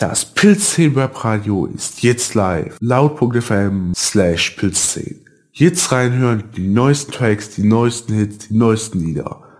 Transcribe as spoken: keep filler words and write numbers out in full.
Das Pilzzehn Webradio ist jetzt live. Laut.fm slash Pilzzehn. Jetzt reinhören, die neuesten Tracks, die neuesten Hits, die neuesten Lieder.